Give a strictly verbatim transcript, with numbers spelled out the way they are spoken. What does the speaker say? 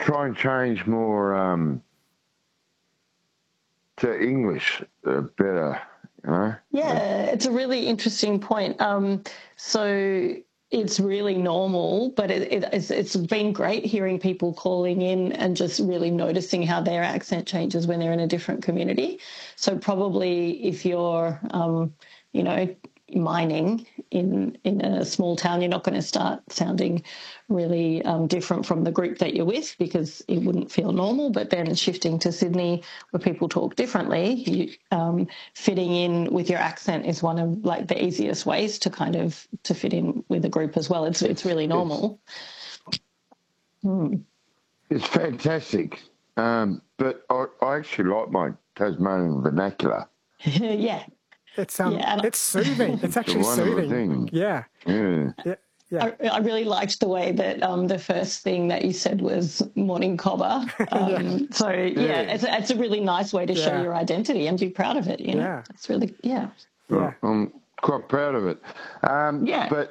try and change more um, to English uh, better, you know? Yeah, it's a really interesting point. Um, so it's really normal, but it, it, it's, it's been great hearing people calling in and just really noticing how their accent changes when they're in a different community. So probably if you're, um, you know, mining in in a small town, you're not going to start sounding really um, different from the group that you're with because it wouldn't feel normal. But then shifting to Sydney where people talk differently, you, um, fitting in with your accent is one of like the easiest ways to kind of to fit in with a group as well. It's it's, it's really normal. It's, hmm. it's fantastic. Um, but I, I actually like my Tasmanian vernacular. yeah. It's um, yeah, it's soothing. It's actually it's a soothing. Thing. Yeah. Yeah. Yeah. Yeah. I, I really liked the way that um, the first thing that you said was morning cobber. Um, yeah. So, yeah, yeah. It's, it's a really nice way to yeah. show your identity and be proud of it, you know? Yeah. It's really, yeah. Yeah. Well, I'm quite proud of it. Um, yeah. But